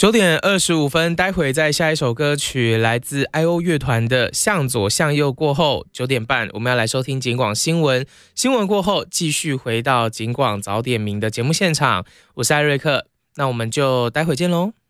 9点25分，待会在下一首歌曲来自 IO 乐团的向左向右过后，9点半我们要来收听警广新闻，新闻过后继续回到警广早点名的节目现场，我是艾瑞克，那我们就待会见咯。